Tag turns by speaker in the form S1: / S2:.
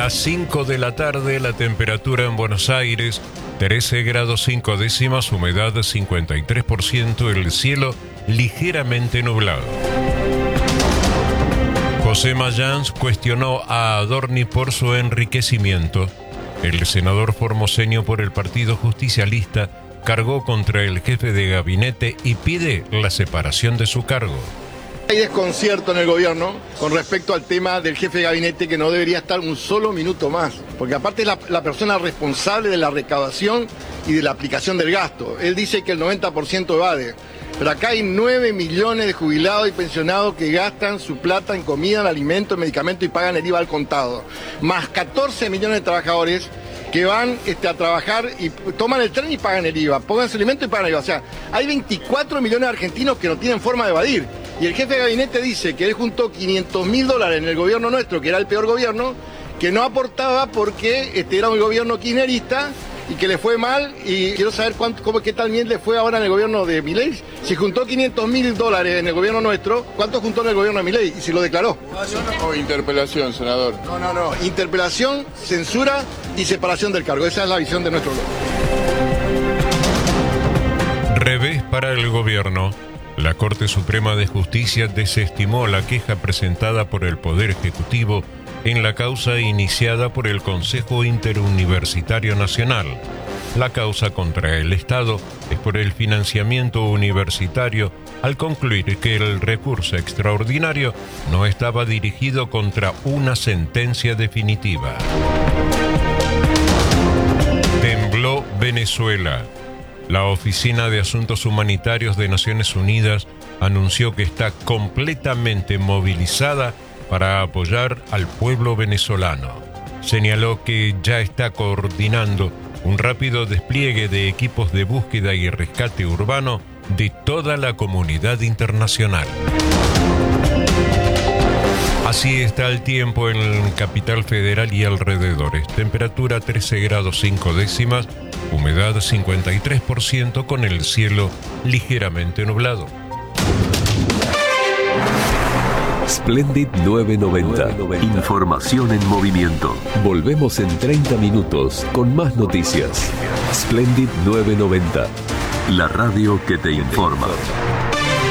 S1: Las 5 de la tarde, la temperatura en Buenos Aires, 13 grados 5 décimas, humedad 53%, el cielo ligeramente nublado. José Mayans cuestionó a Adorni por su enriquecimiento. El senador formoseño por el Partido Justicialista cargó contra el jefe de gabinete y pide la separación de su cargo.
S2: Hay desconcierto en el gobierno con respecto al tema del jefe de gabinete, que no debería estar un solo minuto más, porque aparte es la persona responsable de la recaudación y de la aplicación del gasto. Él dice que el 90% evade, pero acá hay 9 millones de jubilados y pensionados que gastan su plata en comida, en alimentos, en medicamentos y pagan el IVA al contado, más 14 millones de trabajadores que van a trabajar y toman el tren y pagan el IVA, pongan su alimento y pagan el IVA. O sea, hay 24 millones de argentinos que no tienen forma de evadir. Y el jefe de gabinete dice que él juntó $500.000 en el gobierno nuestro, que era el peor gobierno, que no aportaba porque era un gobierno kirchnerista y que le fue mal. Y quiero saber qué tal bien le fue ahora en el gobierno de Milei. Si juntó $500.000 en el gobierno nuestro, ¿cuánto juntó en el gobierno de Milei? Y si lo declaró.
S3: O interpelación, senador.
S2: No. Interpelación, censura y separación del cargo. Esa es la visión de nuestro gobierno.
S1: Revés para el gobierno. La Corte Suprema de Justicia desestimó la queja presentada por el Poder Ejecutivo en la causa iniciada por el Consejo Interuniversitario Nacional. La causa contra el Estado es por el financiamiento universitario, al concluir que el recurso extraordinario no estaba dirigido contra una sentencia definitiva. Tembló Venezuela. La Oficina de Asuntos Humanitarios de Naciones Unidas anunció que está completamente movilizada para apoyar al pueblo venezolano. Señaló que ya está coordinando un rápido despliegue de equipos de búsqueda y rescate urbano de toda la comunidad internacional. Así está el tiempo en Capital Federal y alrededores. Temperatura 13 grados 5 décimas, humedad 53% con el cielo ligeramente nublado.
S4: Splendid 990. Información en movimiento. Volvemos en 30 minutos con más noticias. Splendid 990. La radio que te informa.